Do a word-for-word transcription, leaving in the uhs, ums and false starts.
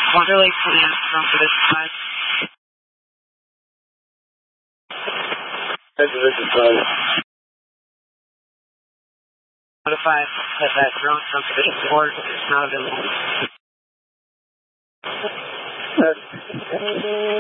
Waterlake Command from for this five. This is five. One to five, have that drone from position four, it's not available. That's